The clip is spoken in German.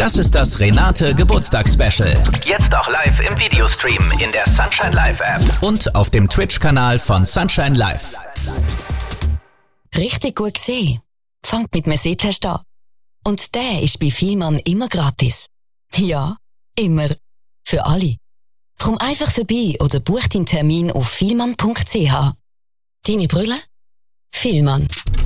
Das ist das Renate Geburtstagsspecial. Jetzt auch live im Videostream in der Sunshine Live App und auf dem Twitch-Kanal von Sunshine Live. Richtig gut gesehen. Fangt mit einem Sehtest an. Und der ist bei Vielmann immer gratis. Ja, immer. Für alle. Komm einfach vorbei oder buch deinen Termin auf vielmann.ch. Deine Brille? Vielmann.